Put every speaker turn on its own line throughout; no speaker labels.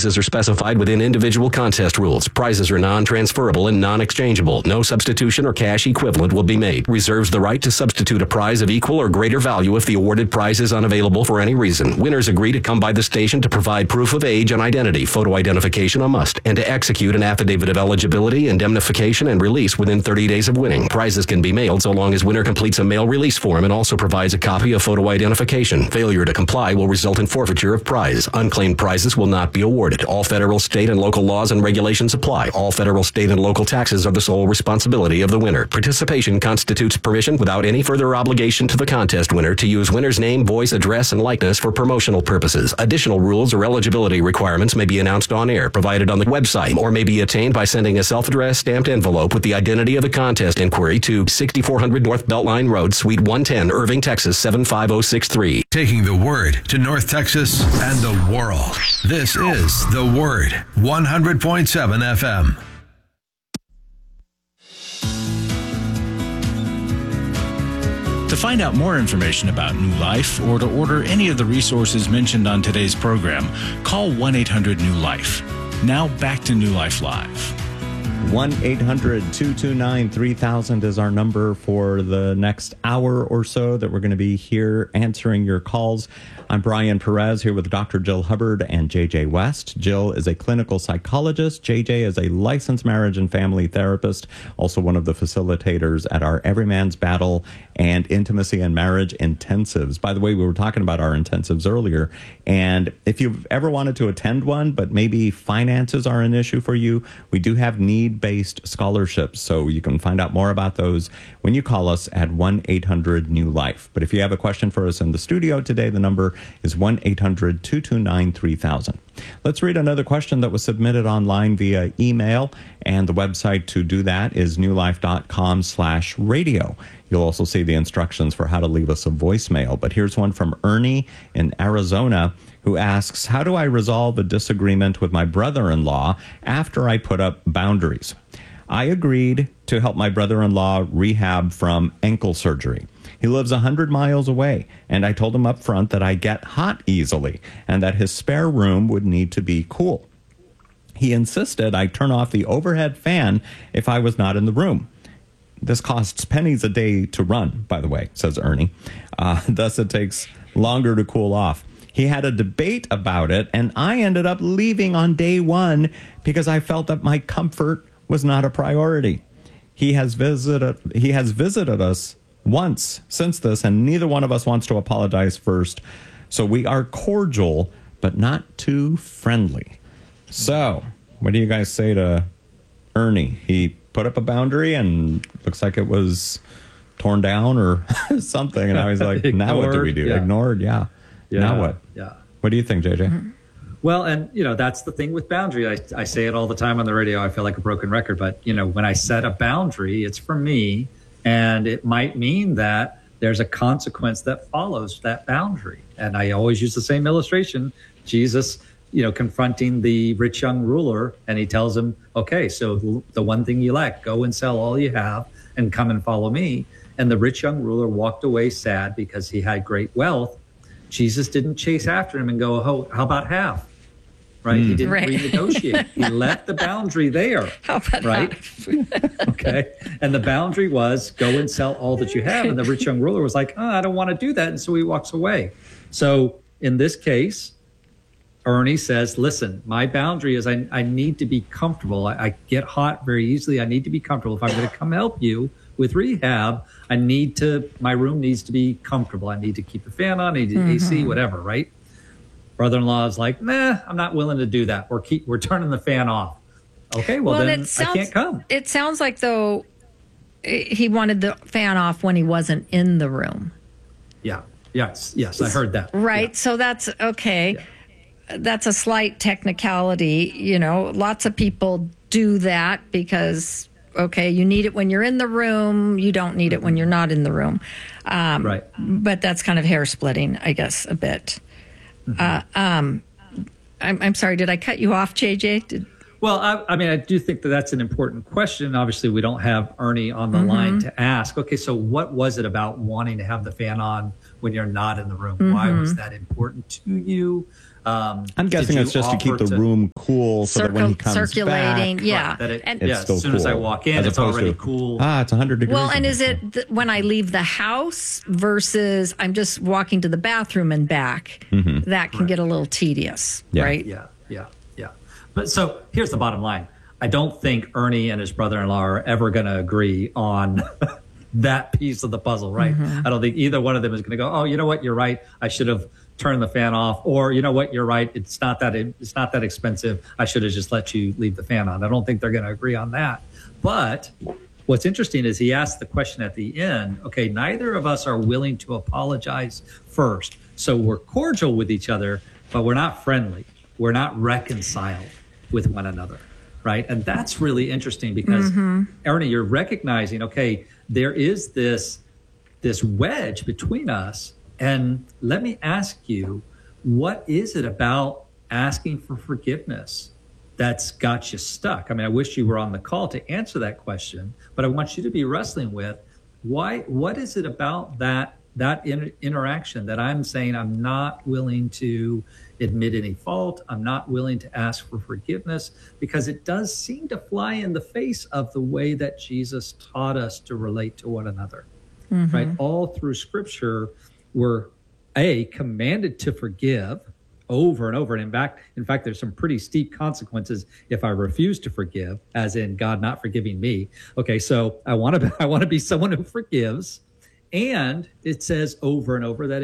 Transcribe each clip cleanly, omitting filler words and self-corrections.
Prices are specified within individual contest rules. Prizes are non-transferable and non-exchangeable. No substitution or cash equivalent will be made. Reserves the right to substitute a prize of equal or greater value if the awarded prize is unavailable for any reason. Winners agree to come by the station to provide proof of age and identity, photo identification a must, and to execute an affidavit of eligibility, indemnification, and release within 30 days of winning. Prizes can be mailed so long as winner completes a mail release form and also provides a copy of photo identification. Failure to comply will result in forfeiture of prize. Unclaimed prizes will not be awarded. All federal, state, and local laws and regulations apply. All federal, state, and local taxes are the sole responsibility of the winner. Participation constitutes permission without any further obligation to the contest winner to use winner's name, voice, address, and likeness for promotional purposes. Additional rules or eligibility requirements may be announced on air, provided on the website, or may be attained by sending a self-addressed stamped envelope with the identity of the contest inquiry to 6400 North Beltline Road, Suite 110, Irving, Texas 75063.
Taking the Word to North Texas and the world. This is The Word, 100.7 FM.
To find out more information about New Life or to order any of the resources mentioned on today's program, call 1-800-NEW-LIFE. Now back to New Life Live.
1-800-229-3000 is our number for the next hour or so that we're going to be here answering your calls. I'm Brian Perez here with Dr. Jill Hubbard and JJ West. Jill is a clinical psychologist. JJ is a licensed marriage and family therapist, also one of the facilitators at our Every Man's Battle and Intimacy and Marriage intensives. By the way, we were talking about our intensives earlier, and if you've ever wanted to attend one, but maybe finances are an issue for you, we do have need-based scholarships, so you can find out more about those when you call us at 1-800-NEW-LIFE. But if you have a question for us in the studio today, the number is 1-800-229-3000. Let's read another question that was submitted online via email, and the website to do that is newlife.com/radio. You'll also see the instructions for how to leave us a voicemail. But here's one from Ernie in Arizona, who asks, how do I resolve a disagreement with my brother-in-law after I put up boundaries? I agreed to help my brother-in-law rehab from ankle surgery. He lives 100 miles away, and I told him up front that I get hot easily and that his spare room would need to be cool. He insisted I turn off the overhead fan if I was not in the room. This costs pennies a day to run, by the way, says Ernie. Thus, it takes longer to cool off. He had a debate about it, and I ended up leaving on day one because I felt that my comfort was not a priority. He has visited us once since this, and neither one of us wants to apologize first. So we are cordial, but not too friendly. So, what do you guys say to Ernie? He put up a boundary and looks like it was torn down or something. And I was like, now what do we do?
Yeah.
Ignored, yeah. Now what?
Yeah.
What do you think, JJ?
Mm-hmm. Well, and, that's the thing with boundary. I say it all the time on the radio. I feel like a broken record. But, when I set a boundary, it's for me. And it might mean that there's a consequence that follows that boundary. And I always use the same illustration. Jesus, confronting the rich young ruler, and he tells him, okay, so the one thing you lack, go and sell all you have and come and follow me. And the rich young ruler walked away sad because he had great wealth. Jesus didn't chase after him and go, oh, how about half? Right? He didn't renegotiate. He left the boundary there.
How about
that? Okay. And the boundary was go and sell all that you have. And the rich young ruler was like, I don't want to do that. And so he walks away. So in this case, Ernie says, listen, my boundary is I need to be comfortable. I get hot very easily. I need to be comfortable. If I'm going to come help you with rehab, my room needs to be comfortable. I need to keep the fan on, I need AC, whatever, right? Brother-in-law is like, nah, I'm not willing to do that. We're turning the fan off. Okay, well then I can't come.
It sounds like, though, he wanted the fan off when he wasn't in the room.
Yeah. Yes, I heard that.
Right,
yeah.
So that's okay. Yeah. That's a slight technicality. Lots of people do that because, okay, you need it when you're in the room. You don't need it when you're not in the room.
Right.
But that's kind of hair splitting, I guess, a bit. I'm sorry, did I cut you off, JJ?
Well, I do think that's an important question. Obviously, we don't have Ernie on the line to ask, okay, so what was it about wanting to have the fan on when you're not in the room? Why was that important to you?
I'm guessing it's just to keep the room cool so that when he comes
circulating,
back,
yeah.
it's still
as soon
cool.
as I walk in, it's already cool.
It's 100 degrees.
Well, and is it when I leave the house versus I'm just walking to the bathroom and back? That can get a little tedious, right?
Yeah. But so here's the bottom line. I don't think Ernie and his brother-in-law are ever going to agree on that piece of the puzzle, right? I don't think either one of them is going to go, oh, you know what, you're right. I should have turned the fan off. Or, you know what, you're right. It's not that expensive. I should have just let you leave the fan on. I don't think they're going to agree on that. But what's interesting is he asked the question at the end, okay, neither of us are willing to apologize first. So we're cordial with each other, but we're not friendly. We're not reconciled with one another, right? And that's really interesting because, Ernie, you're recognizing, okay, there is this wedge between us. And let me ask you, what is it about asking for forgiveness that's got you stuck? I mean, I wish you were on the call to answer that question, but I want you to be wrestling with what is it about that interaction that I'm saying I'm not willing to admit any fault. I'm not willing to ask for forgiveness because it does seem to fly in the face of the way that Jesus taught us to relate to one another, right? All through Scripture, we're commanded to forgive over and over. And in fact, there's some pretty steep consequences if I refuse to forgive, as in God not forgiving me. Okay, so I want to be someone who forgives. And it says over and over that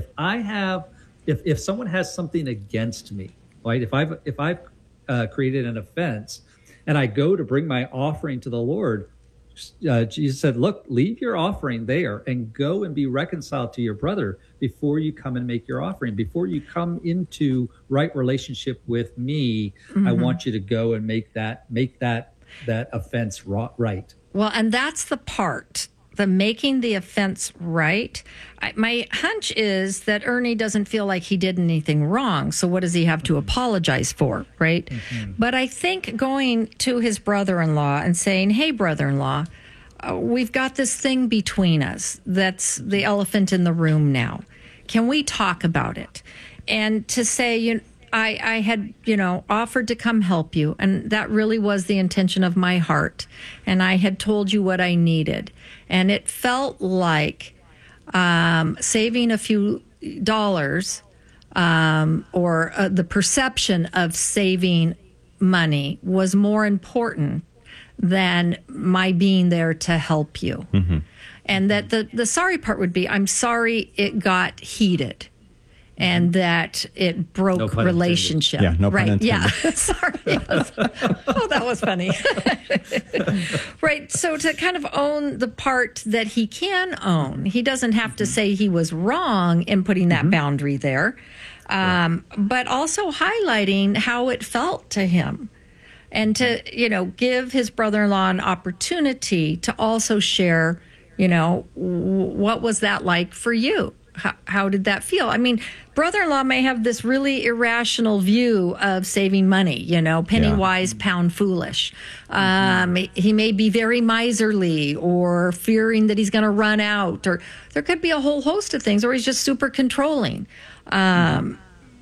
if someone has something against me, right? If I've created an offense and I go to bring my offering to the Lord, Jesus said, look, leave your offering there and go and be reconciled to your brother before you come and make your offering. Before you come into right relationship with me, I want you to go and make that offense right.
Well, and that's the part. The making the offense right. My hunch is that Ernie doesn't feel like he did anything wrong. So what does he have to apologize for, right? But I think going to his brother-in-law and saying, hey, brother-in-law, we've got this thing between us. That's the elephant in the room now. Can we talk about it? And to say, I had, offered to come help you. And that really was the intention of my heart. And I had told you what I needed. And it felt like saving a few dollars or the perception of saving money was more important than my being there to help you. And that the sorry part would be, I'm sorry it got heated. And that it broke relationship.
Yeah, no pun intended.
Yeah, sorry. Oh, that was funny. Right, so to kind of own the part that he can own. He doesn't have to say he was wrong in putting that boundary there, but also highlighting how it felt to him. And to, give his brother-in-law an opportunity to also share, what was that like for you? How did that feel? I mean, brother-in-law may have this really irrational view of saving money, penny wise, pound foolish. He may be very miserly or fearing that he's going to run out, or there could be a whole host of things, or he's just super controlling. But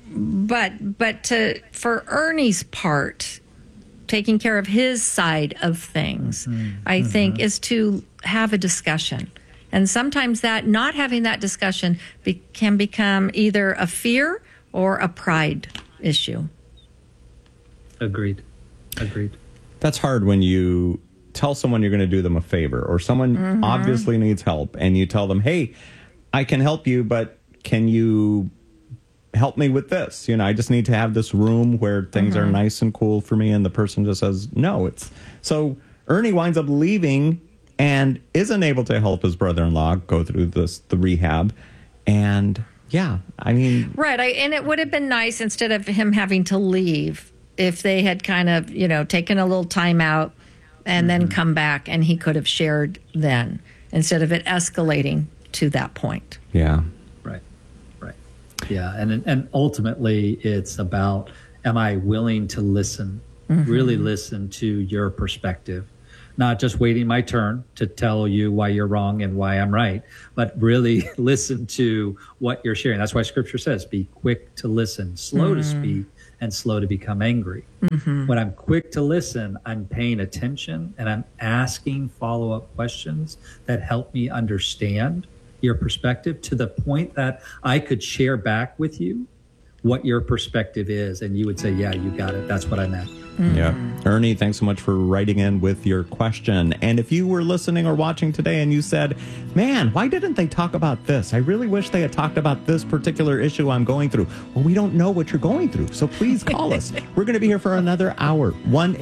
for Ernie's part, taking care of his side of things, I think, is to have a discussion. And sometimes that not having that discussion can become either a fear or a pride issue.
Agreed.
That's hard when you tell someone you're going to do them a favor, or someone obviously needs help, and you tell them, hey, I can help you, but can you help me with this? I just need to have this room where things are nice and cool for me. And the person just says, no. So Ernie winds up leaving and isn't able to help his brother-in-law go through the rehab. And right. And it would have been nice, instead of him having to leave, if they had kind of, taken a little time out and then come back, and he could have shared then, instead of it escalating to that point. Yeah.
Right. Yeah. And ultimately it's about, am I willing to listen, really listen to your perspective? not just waiting my turn to tell you why you're wrong and why I'm right, but really listen to what you're sharing. That's why Scripture says, be quick to listen, slow to speak, and slow to become angry. When I'm quick to listen, I'm paying attention and I'm asking follow-up questions that help me understand your perspective to the point that I could share back with you what your perspective is. And you would say, yeah, you got it. That's what I meant.
Yeah. Ernie, thanks so much for writing in with your question. And if you were listening or watching today and you said, man, why didn't they talk about this? I really wish they had talked about this particular issue I'm going through. Well, we don't know what you're going through, so please call us. We're going to be here for another hour.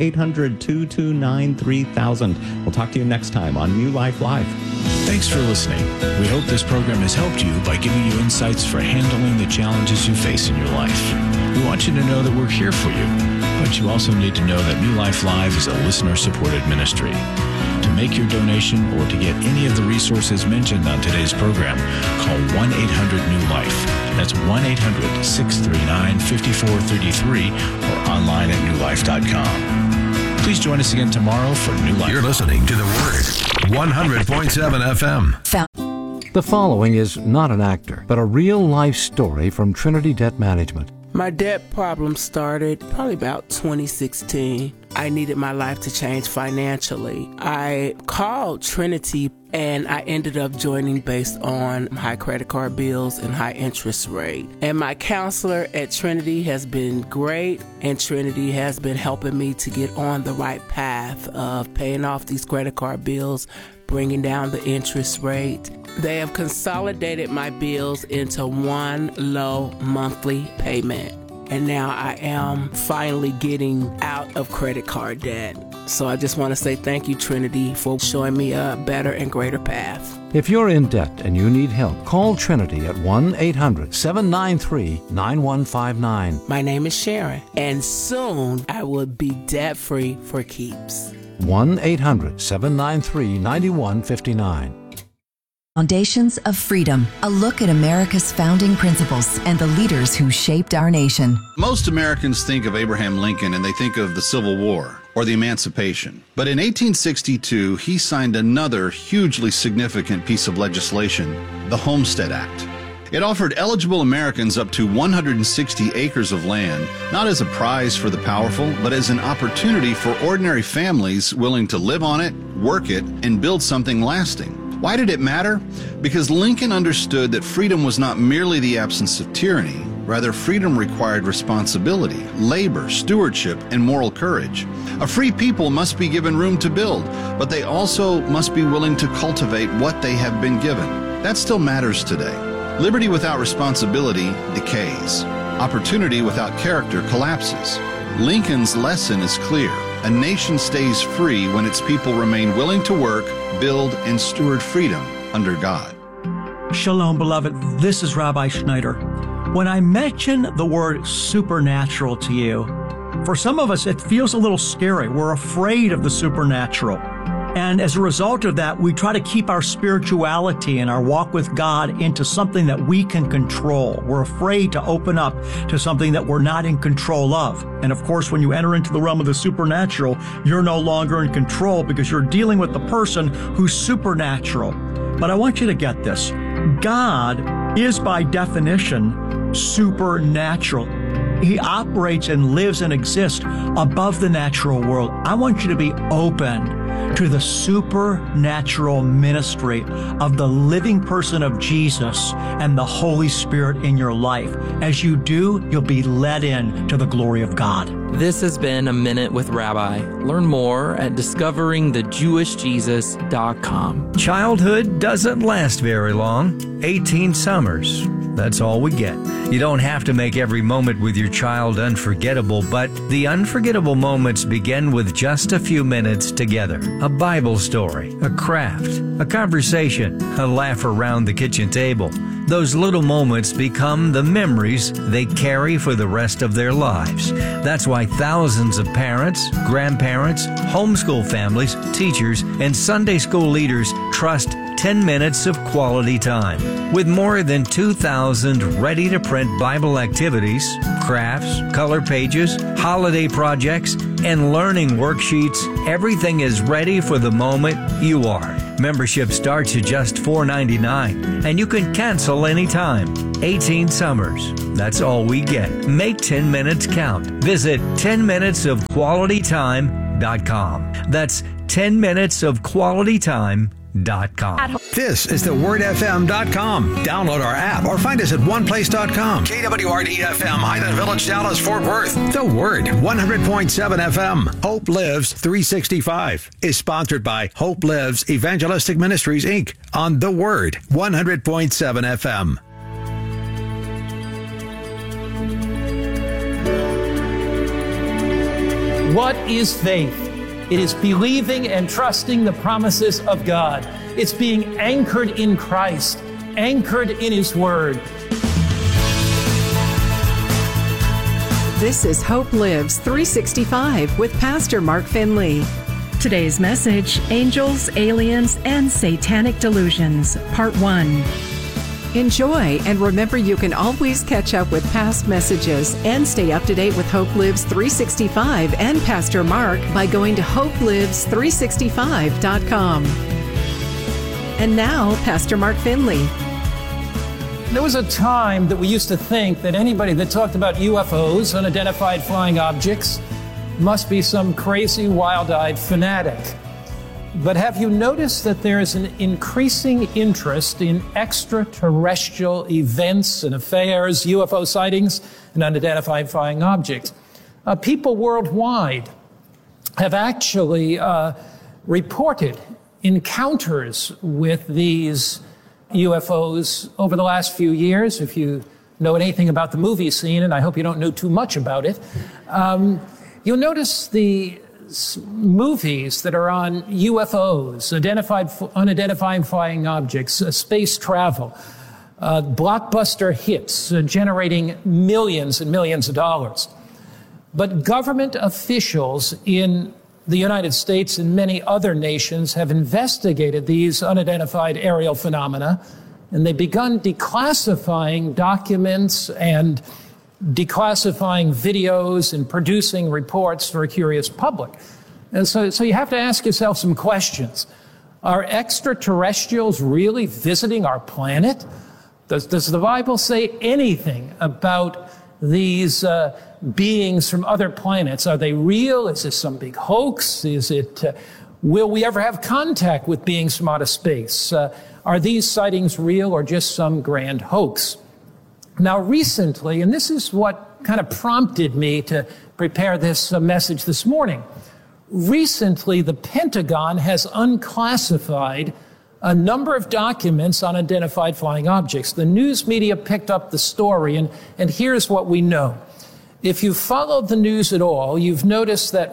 1-800-229-3000. We'll talk to you next time on New Life Live.
Thanks for listening. We hope this program has helped you by giving you insights for handling the challenges you face in your life. We want you to know that we're here for you, but you also need to know that New Life Live is a listener-supported ministry. To make your donation or to get any of the resources mentioned on today's program, call 1-800-NEW-LIFE. That's 1-800-639-5433 or online at newlife.com. Please join us again tomorrow for New Life.
You're listening to The Word, 100.7 FM.
The following is not an actor, but a real-life story from Trinity Debt Management.
My debt problem started probably about 2016. I needed my life to change financially. I called Trinity and I ended up joining based on high credit card bills and high interest rate. And my counselor at Trinity has been great, and Trinity has been helping me to get on the right path of paying off these credit card bills, bringing down the interest rate. They have consolidated my bills into one low monthly payment. And now I am finally getting out of credit card debt. So I just want to say thank you, Trinity, for showing me a better and greater path.
If you're in debt and you need help, call Trinity at 1-800-793-9159.
My name is Sharon, and soon I will be debt-free for keeps.
1-800-793-9159.
Foundations of Freedom, a look at America's founding principles and the leaders who shaped our nation.
Most Americans think of Abraham Lincoln and they think of the Civil War or the Emancipation. But in 1862, he signed another hugely significant piece of legislation, the Homestead Act. It offered eligible Americans up to 160 acres of land, not as a prize for the powerful, but as an opportunity for ordinary families willing to live on it, work it, and build something lasting. Why did it matter? Because Lincoln understood that freedom was not merely the absence of tyranny. Rather, freedom required responsibility, labor, stewardship, and moral courage. A free people must be given room to build, but they also must be willing to cultivate what they have been given. That still matters today. Liberty without responsibility decays. Opportunity without character collapses. Lincoln's lesson is clear. A nation stays free when its people remain willing to work, build, and steward freedom under God.
Shalom, beloved. This is Rabbi Schneider. When I mention the word supernatural to you, for some of us, it feels a little scary. We're afraid of the supernatural. And as a result of that, we try to keep our spirituality and our walk with God into something that we can control. We're afraid to open up to something that we're not in control of. And of course, when you enter into the realm of the supernatural, you're no longer in control because you're dealing with the person who's supernatural. But I want you to get this. God is by definition supernatural. He operates and lives and exists above the natural world. I want you to be open to the supernatural ministry of the living person of Jesus and the Holy Spirit in your life. As you do, you'll be led in to the glory of God.
This has been A Minute with Rabbi. Learn more at discoveringthejewishjesus.com.
Childhood doesn't last very long. 18 summers. That's all we get. You don't have to make every moment with your child unforgettable, but the unforgettable moments begin with just a few minutes together. A Bible story, a craft, a conversation, a laugh around the kitchen table. Those little moments become the memories they carry for the rest of their lives. That's why thousands of parents, grandparents, homeschool families, teachers, and Sunday school leaders trust 10 minutes of quality time. With more than 2,000 ready-to-print Bible activities, crafts, color pages, holiday projects, and learning worksheets. Everything is ready for the moment you are. Membership starts at just $4.99, and you can cancel anytime. 18 summers. That's all we get. Make 10 minutes count. Visit 10minutesofqualitytime.com. That's 10minutesofqualitytime.com.
This is thewordfm.com. Download our app or find us at oneplace.com. KWRD FM, Highland Village, Dallas, Fort Worth. The Word, 100.7 FM. Hope Lives 365 is sponsored by Hope Lives Evangelistic Ministries, Inc. on The Word, 100.7 FM.
What is faith? It is believing and trusting the promises of God. It's being anchored in Christ, anchored in His Word.
This is Hope Lives 365 with Pastor Mark Finley. Today's message, Angels, Aliens, and Satanic Delusions, Part 1. Enjoy, and remember you can always catch up with past messages and stay up to date with Hope Lives 365 and Pastor Mark by going to hopelives365.com. And now, Pastor Mark Finley.
There was a time that we used to think that anybody that talked about UFOs, unidentified flying objects, must be some crazy, wild-eyed fanatic. But have you noticed that there is an increasing interest in extraterrestrial events and affairs, UFO sightings, and unidentified flying objects? People worldwide have actually reported encounters with these UFOs over the last few years. If you know anything about the movie scene, and I hope you don't know too much about it, you'll notice the movies that are on UFOs, unidentified flying objects, space travel, blockbuster hits generating millions and millions of dollars. But government officials in the United States and many other nations have investigated these unidentified aerial phenomena, and they've begun declassifying documents and declassifying videos and producing reports for a curious public. And so you have to ask yourself some questions. Are extraterrestrials really visiting our planet? Does the Bible say anything about these beings from other planets? Are they real? Is this some big hoax? Will we ever have contact with beings from outer space? Are these sightings real or just some grand hoax? Now, recently, and this is what kind of prompted me to prepare this message this morning, recently the Pentagon has unclassified a number of documents on unidentified flying objects. The news media picked up the story, and here's what we know. If you've followed the news at all, you've noticed that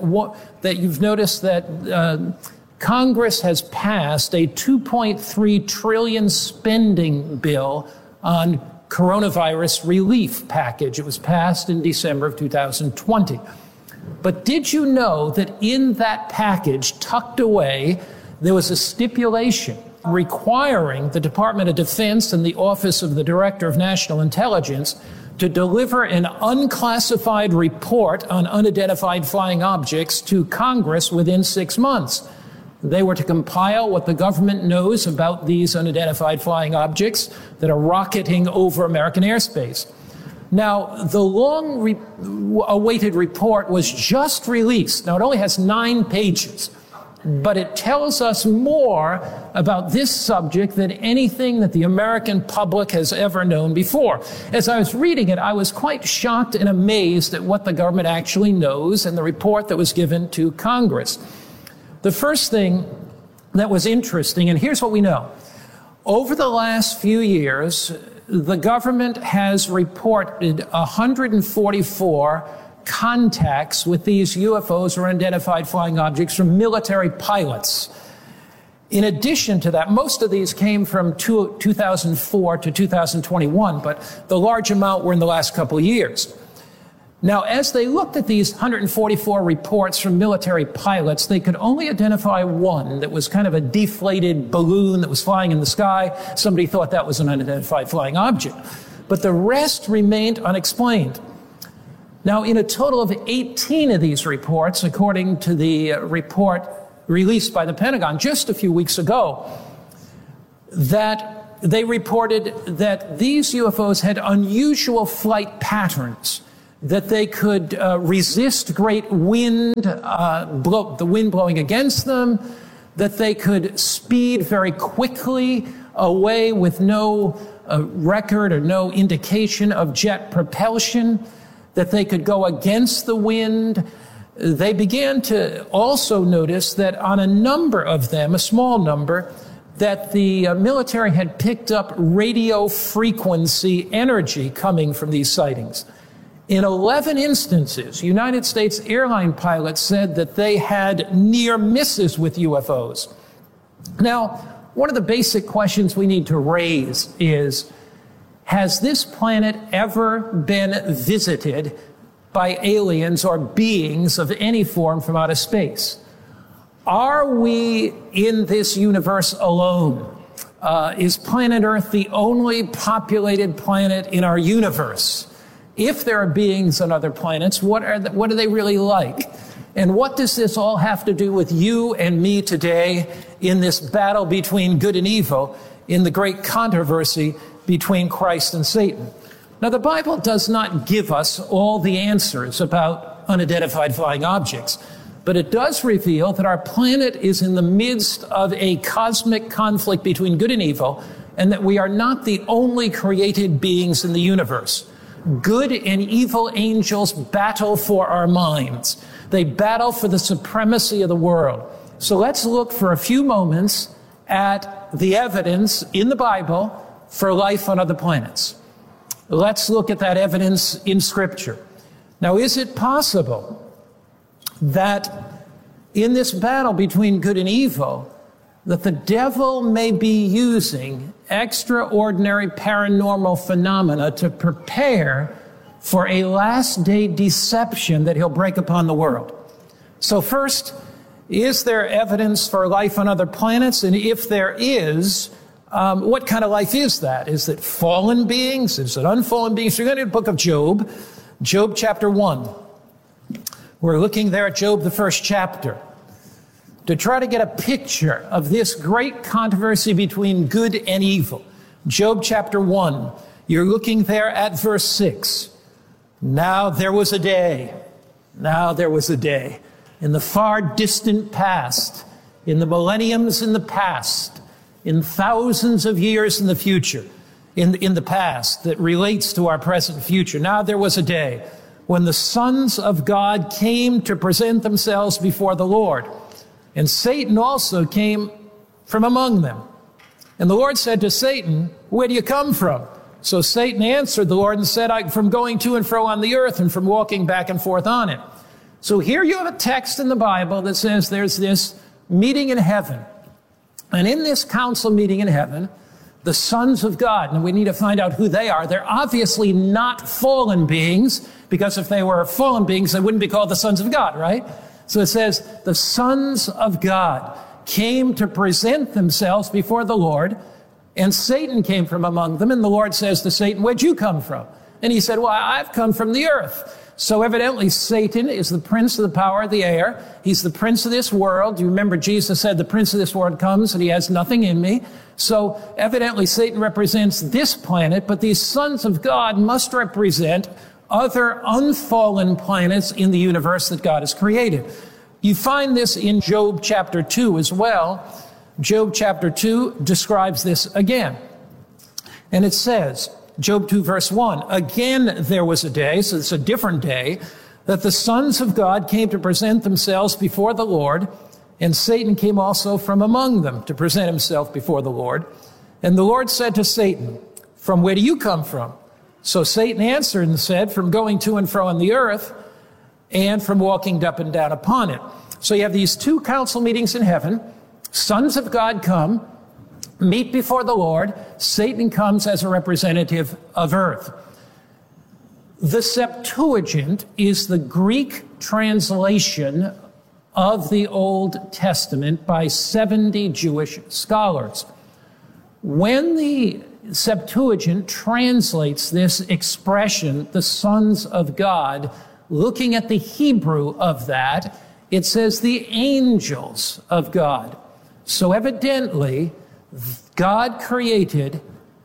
Congress has passed a $2.3 trillion spending bill on coronavirus relief package. It was passed in December of 2020. But did you know that in that package, tucked away, there was a stipulation requiring the Department of Defense and the Office of the Director of National Intelligence to deliver an unclassified report on unidentified flying objects to Congress within 6 months? They were to compile what the government knows about these unidentified flying objects that are rocketing over American airspace. Now, the long-awaited report was just released. Now, it only has 9 pages, but it tells us more about this subject than anything that the American public has ever known before. As I was reading it, I was quite shocked and amazed at what the government actually knows and the report that was given to Congress. The first thing that was interesting, and here's what we know. Over the last few years, the government has reported 144 contacts with these UFOs or unidentified flying objects from military pilots. In addition to that, most of these came from 2004 to 2021, but the large amount were in the last couple of years. Now, as they looked at these 144 reports from military pilots, they could only identify one that was kind of a deflated balloon that was flying in the sky. Somebody thought that was an unidentified flying object. But the rest remained unexplained. Now, in a total of 18 of these reports, according to the report released by the Pentagon just a few weeks ago, that they reported that these UFOs had unusual flight patterns, that they could resist great wind, the wind blowing against them, that they could speed very quickly away with no record or no indication of jet propulsion, that they could go against the wind. They began to also notice that on a number of them, a small number, that the military had picked up radio frequency energy coming from these sightings. In 11 instances, United States airline pilots said that they had near misses with UFOs. Now, one of the basic questions we need to raise is, has this planet ever been visited by aliens or beings of any form from outer space? Are we in this universe alone? Is planet Earth the only populated planet in our universe? If there are beings on other planets, what are they really like? And what does this all have to do with you and me today in this battle between good and evil, in the great controversy between Christ and Satan? Now, the Bible does not give us all the answers about unidentified flying objects, but it does reveal that our planet is in the midst of a cosmic conflict between good and evil, and that we are not the only created beings in the universe. Good and evil angels battle for our minds. They battle for the supremacy of the world. So let's look for a few moments at the evidence in the Bible for life on other planets. Let's look at that evidence in Scripture. Now, is it possible that in this battle between good and evil, that the devil may be using extraordinary paranormal phenomena to prepare for a last-day deception that he'll break upon the world? So first, is there evidence for life on other planets? And if there is, what kind of life is that? Is it fallen beings? Is it unfallen beings? We're going to the book of Job, Job chapter 1. We're looking there at Job, the first chapter, to try to get a picture of this great controversy between good and evil. Job chapter 1, you're looking there at verse 6. Now there was a day, in the far distant past, in the millenniums in the past, in thousands of years in the future, in the past that relates to our present future. Now there was a day when the sons of God came to present themselves before the Lord. And Satan also came from among them. And the Lord said to Satan, where do you come from? So Satan answered the Lord and said, I'm from going to and fro on the earth and from walking back and forth on it. So here you have a text in the Bible that says there's this meeting in heaven. And in this council meeting in heaven, the sons of God, and we need to find out who they are. They're obviously not fallen beings, because if they were fallen beings, they wouldn't be called the sons of God, right? So it says, the sons of God came to present themselves before the Lord, and Satan came from among them. And the Lord says to Satan, where'd you come from? And he said, well, I've come from the earth. So evidently Satan is the prince of the power of the air. He's the prince of this world. You remember Jesus said, the prince of this world comes and he has nothing in me. So evidently Satan represents this planet, but these sons of God must represent other unfallen planets in the universe that God has created. You find this in Job chapter 2 as well. Job chapter 2 describes this again. And it says, Job 2 verse 1, again there was a day, so it's a different day, that the sons of God came to present themselves before the Lord, and Satan came also from among them to present himself before the Lord. And the Lord said to Satan, from where do you come from? So Satan answered and said, from going to and fro on the earth, and from walking up and down upon it. So you have these two council meetings in heaven. Sons of God come, meet before the Lord. Satan comes as a representative of earth. The Septuagint is the Greek translation of the Old Testament by 70 Jewish scholars. When the Septuagint translates this expression, the sons of God, Looking at the Hebrew of that, it says the angels of God. So evidently, God created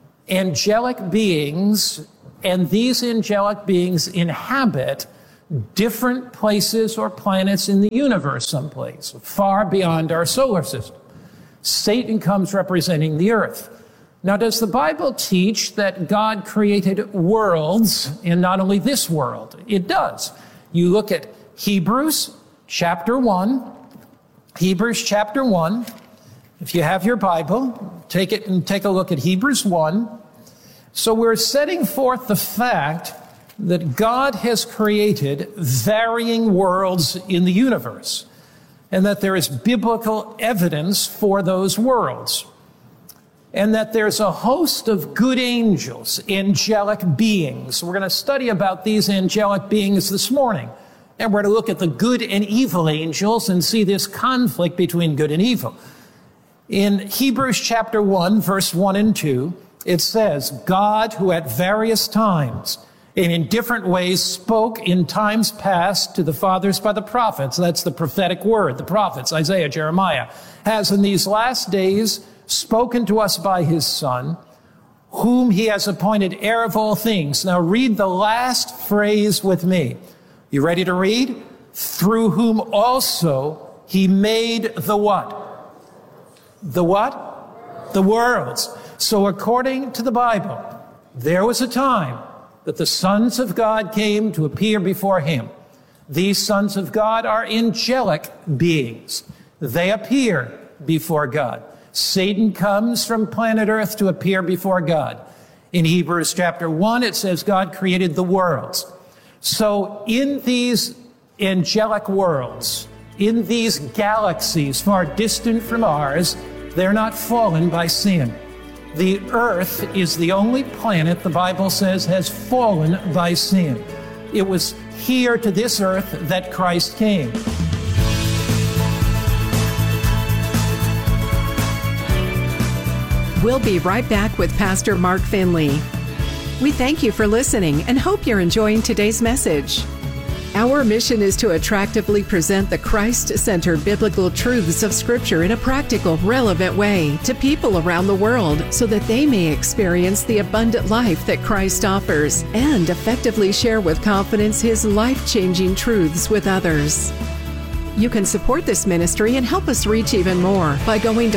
angelic beings, and these angelic beings inhabit different places or planets in the universe someplace, far beyond our solar system. Satan comes representing the earth. Now, does the Bible teach that God created worlds and not only this world? It does. You look at Hebrews chapter 1. Hebrews chapter 1. If you have your Bible, take it and take a look at Hebrews 1. So we're setting forth the fact that God has created varying worlds in the universe, and that there is biblical evidence for those worlds, and that there's a host of good angels, angelic beings. We're going to study about these angelic beings this morning, and we're going to look at the good and evil angels and see this conflict between good and evil. In Hebrews chapter 1, verse 1 and 2, it says, God, who at various times and in different ways spoke in times past to the fathers by the prophets, that's the prophetic word, the prophets, Isaiah, Jeremiah, has in these last days spoken to us by his Son, whom he has appointed heir of all things. Now read the last phrase with me. You ready to read? Through whom also he made the what? The what? The worlds. So according to the Bible, there was a time that the sons of God came to appear before him. These sons of God are angelic beings. They appear before God. Satan comes from planet Earth to appear before God. In Hebrews chapter 1, it says God created the worlds. So in these angelic worlds, in these galaxies far distant from ours, they're not fallen by sin. The earth is the only planet the Bible says has fallen by sin. It was here to this earth that Christ came.
We'll be right back with Pastor Mark Finley. We thank you for listening and hope you're enjoying today's message. Our mission is to attractively present the Christ-centered biblical truths of Scripture in a practical, relevant way to people around the world so that they may experience the abundant life that Christ offers and effectively share with confidence His life-changing truths with others. You can support this ministry and help us reach even more by going to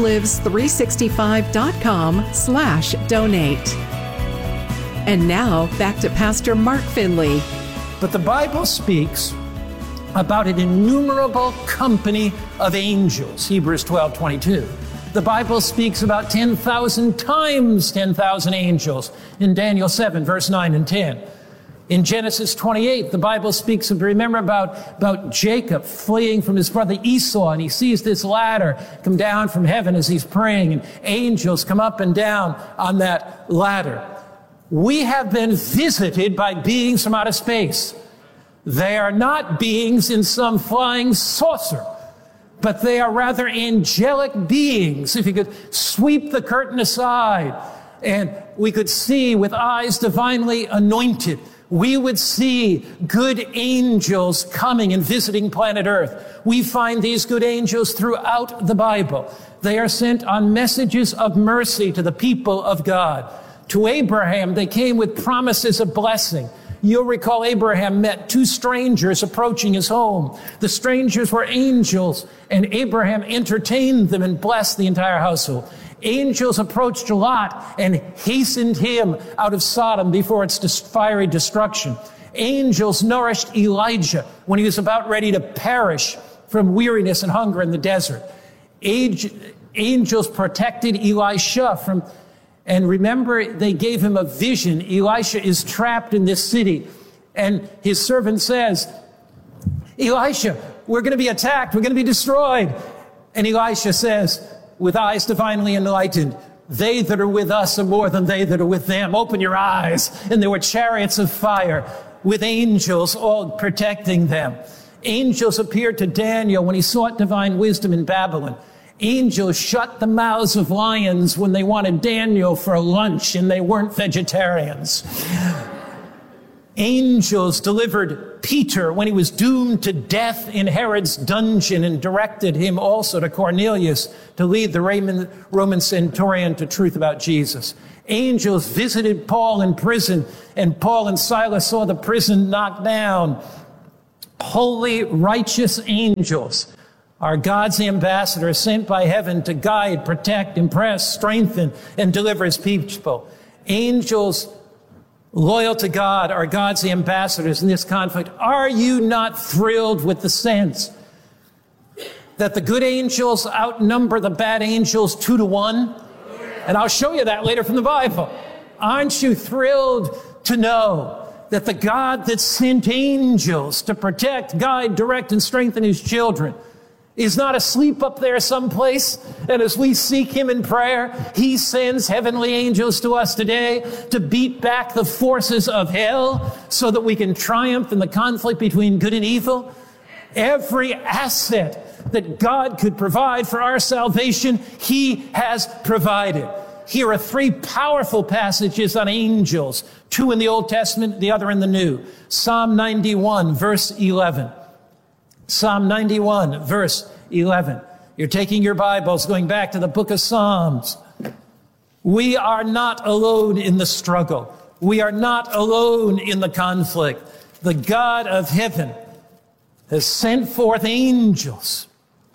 hopelives365.com/donate. And now, back to Pastor Mark Finley.
But the Bible speaks about an innumerable company of angels, Hebrews 12:22. The Bible speaks about 10,000 times 10,000 angels in Daniel 7, verse 9 and 10. In Genesis 28, the Bible speaks of, remember about Jacob fleeing from his brother Esau, and he sees this ladder come down from heaven as he's praying, and angels come up and down on that ladder. We have been visited by beings from outer space. They are not beings in some flying saucer, but they are rather angelic beings. If you could sweep the curtain aside and we could see with eyes divinely anointed, we would see good angels coming and visiting planet Earth. We find these good angels throughout the Bible. They are sent on messages of mercy to the people of God. To Abraham, they came with promises of blessing. You'll recall Abraham met two strangers approaching his home. The strangers were angels, and Abraham entertained them and blessed the entire household. Angels approached Lot and hastened him out of Sodom before its fiery destruction. Angels nourished Elijah when he was about ready to perish from weariness and hunger in the desert. Angels protected Elisha from... And remember, they gave him a vision. Elisha is trapped in this city. And his servant says, Elisha, we're going to be attacked. We're going to be destroyed. And Elisha says, with eyes divinely enlightened, they that are with us are more than they that are with them. Open your eyes. And there were chariots of fire with angels all protecting them. Angels appeared to Daniel when he sought divine wisdom in Babylon. Angels shut the mouths of lions when they wanted Daniel for lunch and they weren't vegetarians. Angels delivered Peter when he was doomed to death in Herod's dungeon and directed him also to Cornelius to lead the Roman centurion to truth about Jesus. Angels visited Paul in prison, and Paul and Silas saw the prison knocked down. Holy, righteous angels are God's ambassadors sent by heaven to guide, protect, impress, strengthen, and deliver his people. Angels loyal to God are God's ambassadors in this conflict. Are you not thrilled with the sense that the good angels outnumber the bad angels 2-1? And I'll show you that later from the Bible. Aren't you thrilled to know that the God that sent angels to protect, guide, direct, and strengthen his children is not asleep up there someplace? And as we seek him in prayer, he sends heavenly angels to us today to beat back the forces of hell so that we can triumph in the conflict between good and evil. Every asset that God could provide for our salvation, he has provided. Here are 3 powerful passages on angels, 2 in the Old Testament, the other in the New. Psalm 91, verse 11. Psalm 91, verse 11. You're taking your Bibles, going back to the book of Psalms. We are not alone in the struggle. We are not alone in the conflict. The God of heaven has sent forth angels.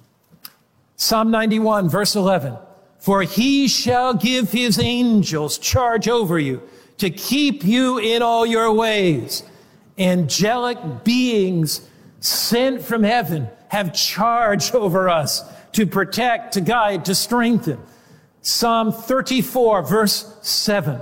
Psalm 91, verse 11. For he shall give his angels charge over you to keep you in all your ways. Angelic beings sent from heaven have charge over us to protect, to guide, to strengthen. Psalm 34, verse 7.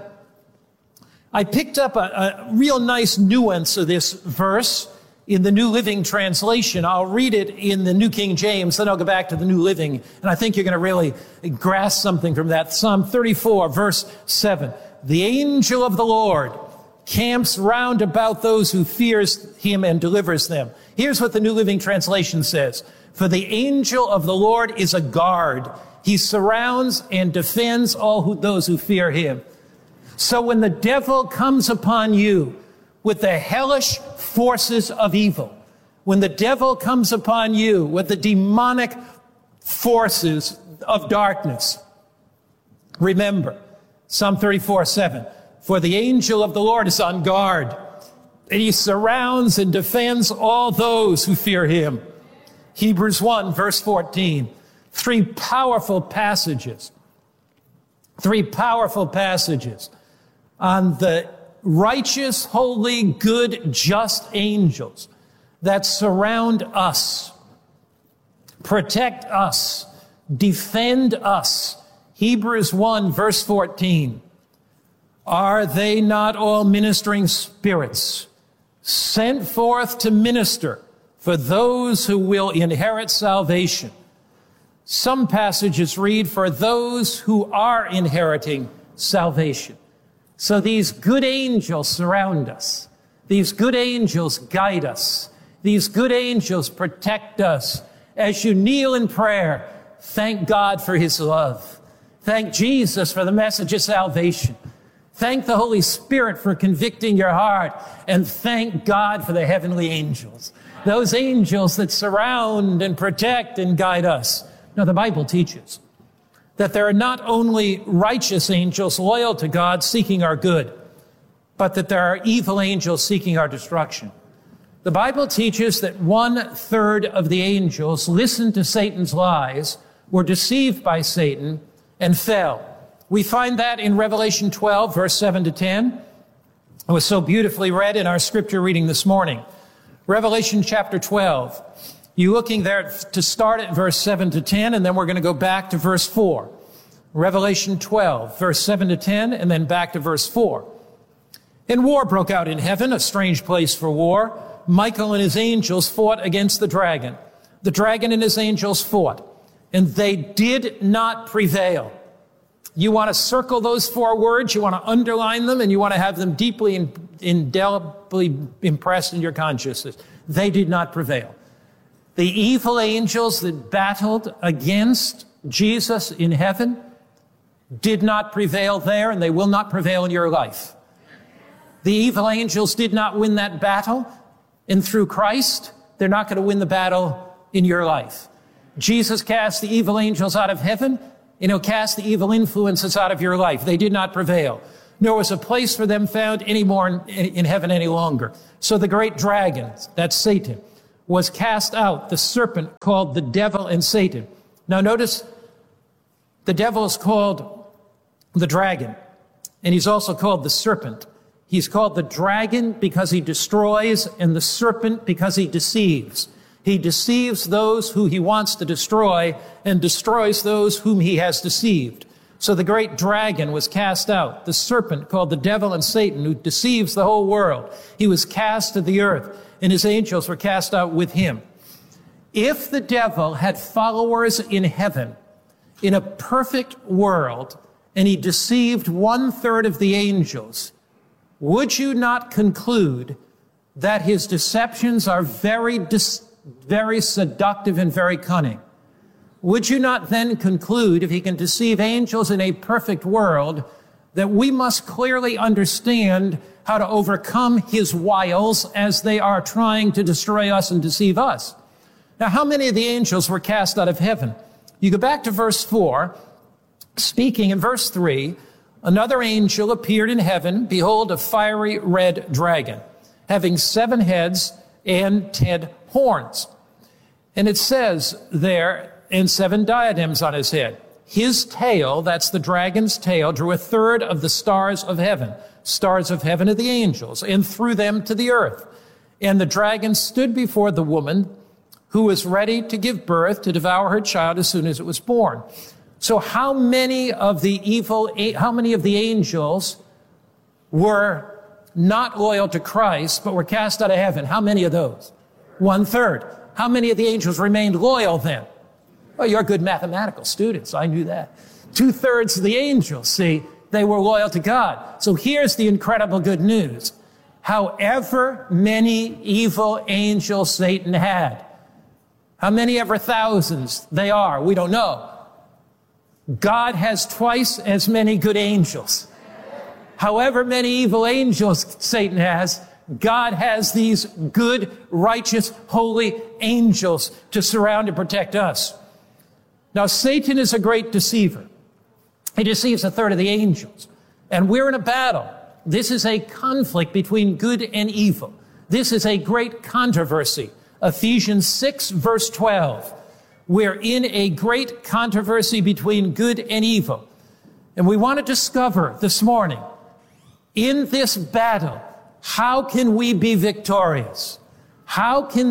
I picked up a real nice nuance of this verse in the New Living Translation. I'll read it in the New King James, then I'll go back to the New Living, and I think you're going to really grasp something from that. Psalm 34, verse 7. The angel of the Lord camps round about those who fears him and delivers them. Here's what the New Living Translation says. For the angel of the Lord is a guard. He surrounds and defends all those who fear him. So when the devil comes upon you with the hellish forces of evil, when the devil comes upon you with the demonic forces of darkness, remember Psalm 34:7. For the angel of the Lord is on guard, and he surrounds and defends all those who fear him. Hebrews 1, verse 14. 3 powerful passages. 3 powerful passages on the righteous, holy, good, just angels that surround us, protect us, defend us. Hebrews 1, verse 14. Are they not all ministering spirits sent forth to minister for those who will inherit salvation? Some passages read, for those who are inheriting salvation. So these good angels surround us. These good angels guide us. These good angels protect us. As you kneel in prayer, thank God for his love. Thank Jesus for the message of salvation. Thank the Holy Spirit for convicting your heart. And thank God for the heavenly angels. Those angels that surround and protect and guide us. Now, the Bible teaches that there are not only righteous angels loyal to God seeking our good, but that there are evil angels seeking our destruction. The Bible teaches that 1/3 of the angels listened to Satan's lies, were deceived by Satan, and fell. We find that in Revelation 12, verse 7 to 10. It was so beautifully read in our scripture reading this morning. Revelation chapter 12. You're looking there to start at verse 7 to 10, and then we're going to go back to verse 4. Revelation 12, verse 7 to 10, and then back to verse 4. And war broke out in heaven, a strange place for war. Michael and his angels fought against the dragon. The dragon and his angels fought, and they did not prevail. You want to circle those 4 words, you want to underline them, and you want to have them deeply, indelibly impressed in your consciousness. They did not prevail. The evil angels that battled against Jesus in heaven did not prevail there, and they will not prevail in your life. The evil angels did not win that battle, And through Christ, they're not going to win the battle in your life. Jesus cast the evil angels out of heaven, and he'll cast the evil influences out of your life. They did not prevail, nor was a place for them found anymore in heaven any longer. So the great dragon, that's Satan, was cast out, the serpent called the devil and Satan. Now notice, the devil is called the dragon, and he's also called the serpent. He's called the dragon because he destroys, and the serpent because he deceives. He deceives those who he wants to destroy and destroys those whom he has deceived. So the great dragon was cast out, the serpent called the devil and Satan, who deceives the whole world. He was cast to the earth, and his angels were cast out with him. If the devil had followers in heaven, in a perfect world, and he deceived 1/3 of the angels, would you not conclude that his deceptions are very seductive and very cunning? Would you not then conclude, if he can deceive angels in a perfect world, that we must clearly understand how to overcome his wiles as they are trying to destroy us and deceive us? Now, how many of the angels were cast out of heaven? You go back to verse 4, speaking in verse 3, another angel appeared in heaven, behold, a fiery red dragon, having 7 heads and 10 horns. And it says there, and 7 diadems on his head. His tail, that's the dragon's tail, drew 1/3 of the stars of heaven. Stars of heaven are the angels, and threw them to the earth. And the dragon stood before the woman who was ready to give birth, to devour her child as soon as it was born. So how many of the angels were not loyal to Christ, but were cast out of heaven? How many of those? 1/3. How many of the angels remained loyal then? Well, you're good mathematical students. I knew that. 2/3 of the angels, see, they were loyal to God. So here's the incredible good news. However many evil angels Satan had, how many ever thousands they are, we don't know. God has twice as many good angels. However many evil angels Satan has, God has these good, righteous, holy angels to surround and protect us. Now, Satan is a great deceiver. He deceives 1/3 of the angels. And we're in a battle. This is a conflict between good and evil. This is a great controversy. Ephesians 6, verse 12. We're in a great controversy between good and evil. And we want to discover this morning, in this battle, how can we be victorious? How can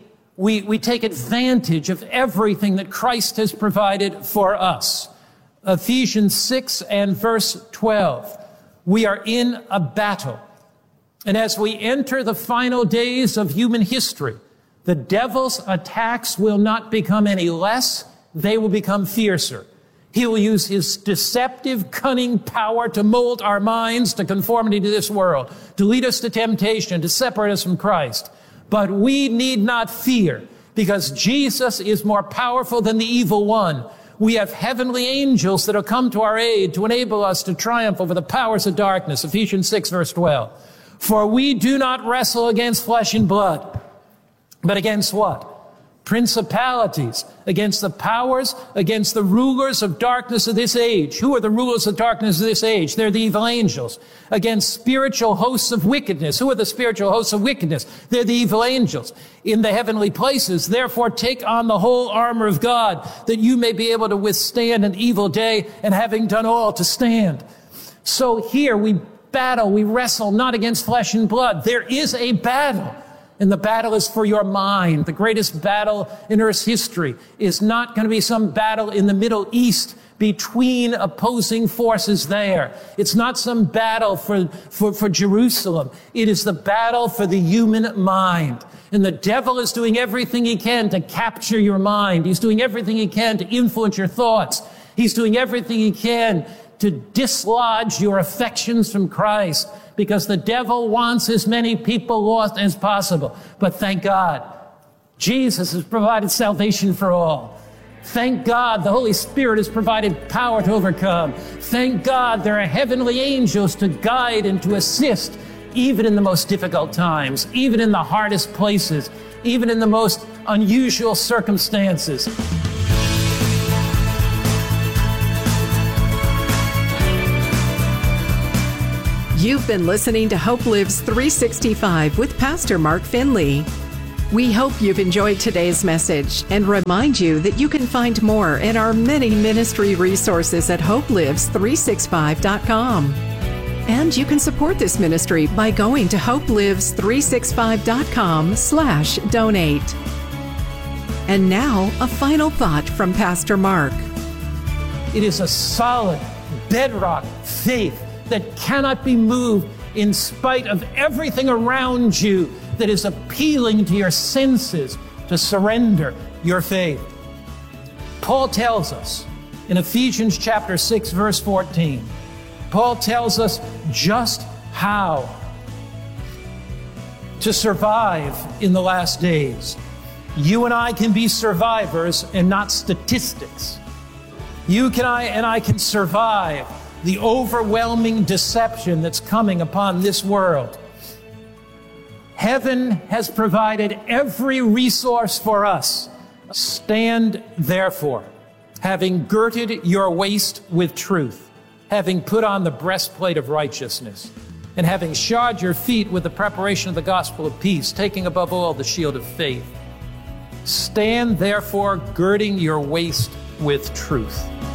we take advantage of everything that Christ has provided for us? Ephesians 6 and verse 12. We are in a battle. And as we enter the final days of human history, the devil's attacks will not become any less. They will become fiercer. He will use his deceptive, cunning power to mold our minds to conformity to this world, to lead us to temptation, to separate us from Christ. But we need not fear, because Jesus is more powerful than the evil one. We have heavenly angels that will come to our aid to enable us to triumph over the powers of darkness. Ephesians 6, verse 12. For we do not wrestle against flesh and blood, but against what? Principalities, against the powers, against the rulers of darkness of this age. Who are the rulers of darkness of this age? They're the evil angels. Against spiritual hosts of wickedness. Who are the spiritual hosts of wickedness? They're the evil angels in the heavenly places. Therefore, take on the whole armor of God, that you may be able to withstand an evil day, and having done all, to stand. So here we battle, we wrestle not against flesh and blood. There is a battle. And the battle is for your mind. The greatest battle in Earth's history is not going to be some battle in the Middle East between opposing forces there. It's not some battle for Jerusalem. It is the battle for the human mind. And the devil is doing everything he can to capture your mind. He's doing everything he can to influence your thoughts. He's doing everything he can to dislodge your affections from Christ, because the devil wants as many people lost as possible. But thank God, Jesus has provided salvation for all. Thank God, the Holy Spirit has provided power to overcome. Thank God, there are heavenly angels to guide and to assist even in the most difficult times, even in the hardest places, even in the most unusual circumstances.
You've been listening to Hope Lives 365 with Pastor Mark Finley. We hope you've enjoyed today's message and remind you that you can find more in our many ministry resources at hopelives365.com. And you can support this ministry by going to hopelives365.com/donate. And now, a final thought from Pastor Mark.
It is a solid bedrock faith that cannot be moved in spite of everything around you that is appealing to your senses to surrender your faith. Paul tells us in Ephesians chapter 6, verse 14, Paul tells us just how to survive in the last days. You and I can be survivors and not statistics. You and I can survive the overwhelming deception that's coming upon this world. Heaven has provided every resource for us. Stand therefore, having girded your waist with truth, having put on the breastplate of righteousness, and having shod your feet with the preparation of the gospel of peace, taking above all the shield of faith. Stand therefore, girding your waist with truth.